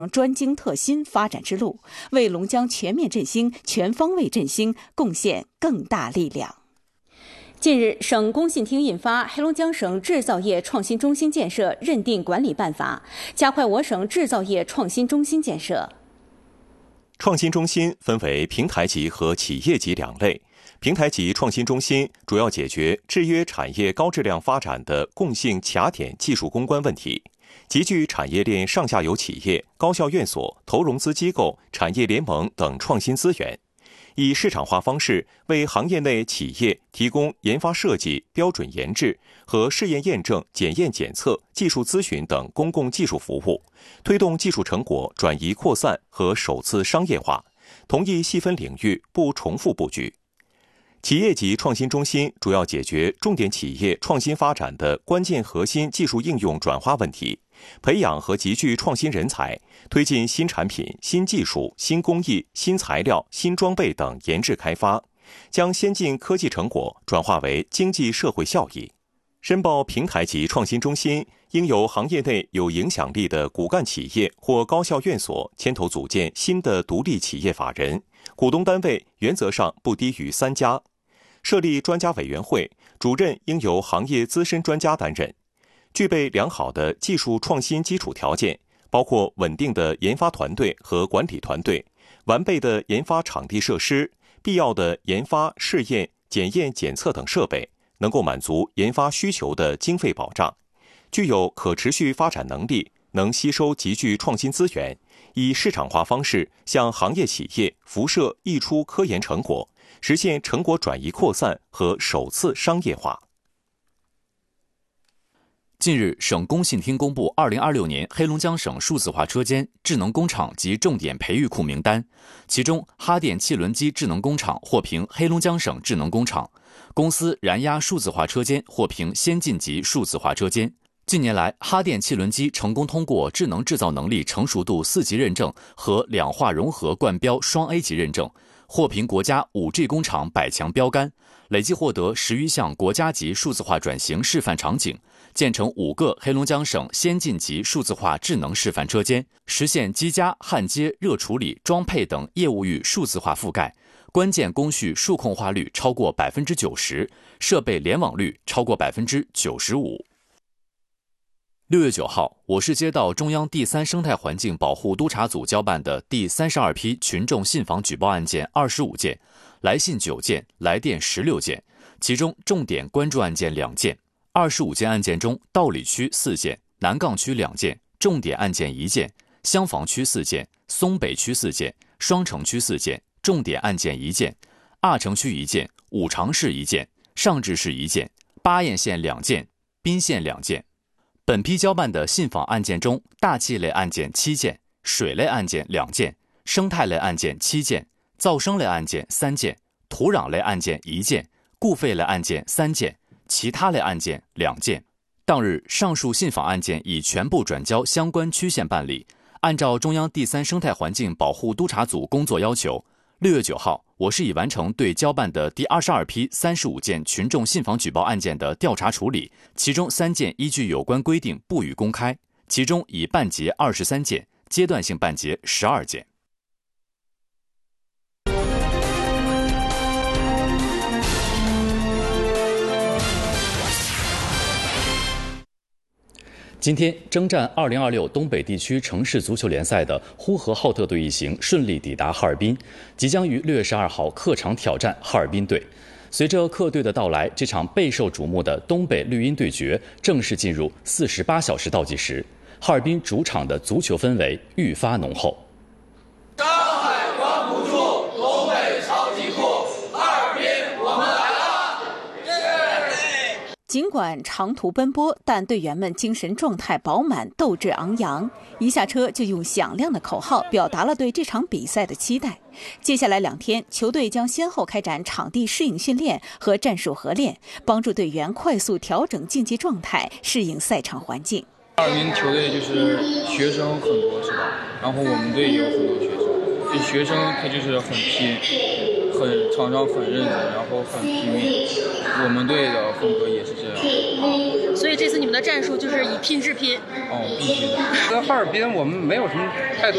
专精特新发展之路，为龙江全面振兴、全方位振兴贡献更大力量。近日，省工信厅印发《黑龙江省制造业创新中心建设认定管理办法》，加快我省制造业创新中心建设。 创新中心分为平台级和企业级两类。平台级创新中心主要解决制约产业高质量发展的共性卡点技术攻关问题，集聚产业链上下游企业、高校院所、投融资机构、产业联盟等创新资源，以市场化方式为行业内企业提供研发设计、标准研制和试验验证、检验检测、技术咨询等公共技术服务，推动技术成果转移扩散和首次商业化，同意细分领域不重复布局。企业级创新中心主要解决重点企业创新发展的关键核心技术应用转化问题，培养和集聚创新人才，推进新产品、新技术、新工艺、新材料、新装备等研制开发，将先进科技成果转化为经济社会效益。申报平台级创新中心应由行业内有影响力的骨干企业或高校院所牵头组建新的独立企业法人，股东单位原则上不低于3家。设立专家委员会，主任应由行业资深专家担任，具备良好的技术创新基础条件，包括稳定的研发团队和管理团队、完备的研发场地设施、必要的研发、试验、检验、检测等设备，能够满足研发需求的经费保障，具有可持续发展能力，能吸收集聚创新资源，以市场化方式向行业企业辐射溢出科研成果，实现成果转移扩散和首次商业化。 近日，省工信厅公布2026年黑龙江省数字化车间、智能工厂及重点培育库名单，其中哈电汽轮机智能工厂获评黑龙江省智能工厂，公司燃压数字化车间获评先进级数字化车间。近年来，哈电汽轮机成功通过智能制造能力成熟度4级认证和两化融合冠标双 A 级认证，获评国家 5G 工厂百强标杆，累计获得10余项国家级数字化转型示范场景，建成5个黑龙江省先进级数字化智能示范车间，实现机加、焊接、热处理、装配等业务域数字化覆盖，关键工序数控化率超过 90%， 设备联网率超过 95%。6月9号，我市接到中央第3生态环境保护督察组交办的第32批群众信访举报案件25件，来信9件，来电16件，其中重点关注案件2件。25件案件中，道里区4件，南岗区2件，重点案件1件；香坊区4件，松北区4件，双城区4件，重点案件1件；阿城区1件，五常市1件，上治市1件，巴彦县2件，宾县2件。本批交办的信访案件中，大气类案件7件，水类案件2件，生态类案件7件，噪声类案件3件，土壤类案件1件，固废类案件3件，其他类案件2件。当日，上述信访案件已全部转交相关区县办理。按照中央第3生态环境保护督察组工作要求，6月9号，我市已完成对交办的第22批35件群众信访举报案件的调查处理，其中3件依据有关规定不予公开，其中已办结23件，阶段性办结12件。今天，征战2026东北地区城市足球联赛的呼和浩特队一行顺利抵达哈尔滨，即将于6月12号客场挑战哈尔滨队。随着客队的到来，这场备受瞩目的东北绿茵对决正式进入48小时倒计时。哈尔滨主场的足球氛围愈发浓厚。 上海关不住，东北超级酷，哈尔滨我们来了！ 尽管长途奔波，但队员们精神状态饱满，斗志昂扬。一下车就用响亮的口号表达了对这场比赛的期待。接下来2天，球队将先后开展场地适应训练和战术合练，帮助队员快速调整竞技状态，适应赛场环境。 哈尔滨球队就是学生很多，是吧？然后我们队也有很多学生，这学生他就是很拼， 场上很认真，然后很拼命。我们队的风格也是这样。 所以这次你们的战术就是以拼制拼。 必须的。 跟哈尔滨我们没有什么太多